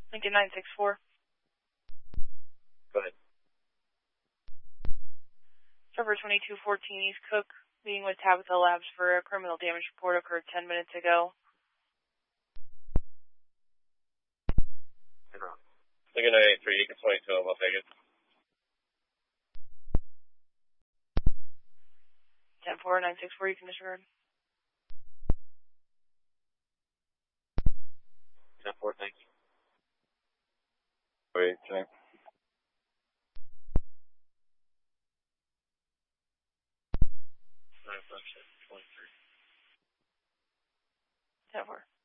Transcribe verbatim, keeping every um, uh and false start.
Lincoln nine six four. Go ahead. Server twenty-two fourteen East Cook, meeting with Tabitha Labs for a criminal damage report occurred ten minutes ago. Lincoln nine eight three, Lincoln twenty-two, I'll take it. ten four nine six four, you can disregard. ten four, thanks. Wait, check. nine five six, twenty-three. ten four.